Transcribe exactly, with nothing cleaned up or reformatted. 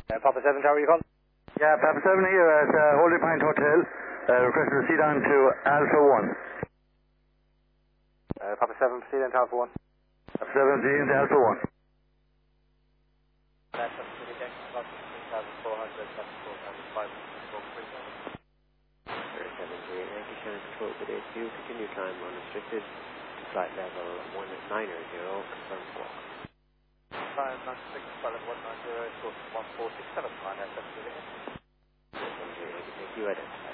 Uh, Papa seven Tower, you call? Yeah, Papa seven here at uh, Holy Pint Hotel. Uh, requesting to proceed on to Alpha one. Uh, Papa seven, proceed on to Alpha one. Papa seven, proceed into Alpha one. That's up to the deck, about sixteen thousand four hundred, that's four thousand five hundred, four three seven. seven three eight, Yankee Shannon Control to day two, continue climb unrestricted to flight level one nine zero, confirm squawk. Time nine six, pilot one nine zero, course one four six seven, line S M to the seven three eight, thank you, identify.